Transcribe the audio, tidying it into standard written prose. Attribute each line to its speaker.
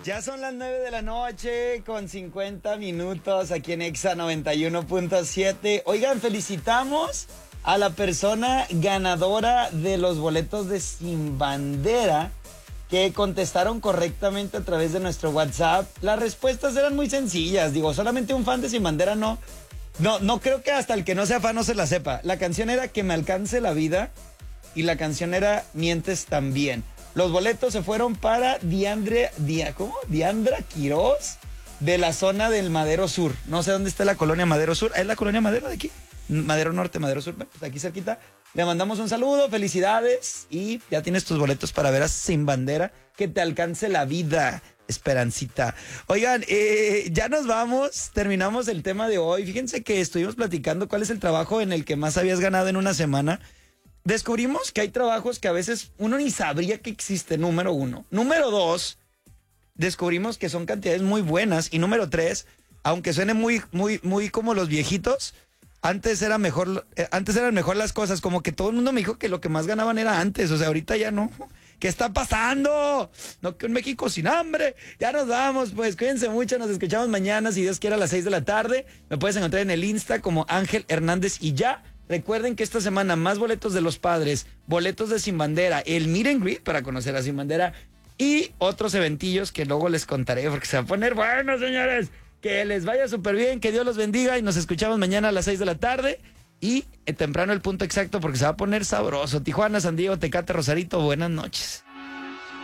Speaker 1: Ya son las 9 de la noche con 50 minutos aquí en Exa 91.7. Oigan, felicitamos a la persona ganadora de los boletos de Sin Bandera que contestaron correctamente a través de nuestro WhatsApp. Las respuestas eran muy sencillas. Digo, solamente un fan de Sin Bandera no creo que hasta el que no sea fan no se la sepa. La canción era Que me alcance la vida y la canción era Mientes también. Los boletos se fueron para Diandra Quiroz, de la zona del Madero Sur. No sé dónde está la colonia Madero Sur. ¿Es la colonia Madero de aquí? Madero Norte, Madero Sur, pues aquí cerquita. Le mandamos un saludo, felicidades y ya tienes tus boletos para ver a Sin Bandera. Que te alcance la vida, Esperancita. Oigan, ya nos vamos, terminamos el tema de hoy. Fíjense que estuvimos platicando cuál es el trabajo en el que más habías ganado en una semana. Descubrimos que hay trabajos que a veces uno ni sabría que existe, número uno. Número dos, descubrimos que son cantidades muy buenas. Y número tres, aunque suene muy como los viejitos, antes eran mejor las cosas. Como que todo el mundo me dijo que lo que más ganaban era antes. O sea, ahorita ya no. ¿Qué está pasando? No, que un México sin hambre. Ya nos vamos, pues cuídense mucho. Nos escuchamos mañana, si Dios quiere, a las 6 de la tarde. Me puedes encontrar en el Insta como Ángel Hernández y ya. Recuerden que esta semana más boletos de los padres, boletos de Sin Bandera, el meet and greet para conocer a Sin Bandera y otros eventillos que luego les contaré porque se va a poner bueno, señores. Que les vaya súper bien, que Dios los bendiga y nos escuchamos mañana a las 6 de la tarde y temprano el punto exacto porque se va a poner sabroso. Tijuana, San Diego, Tecate, Rosarito, buenas noches.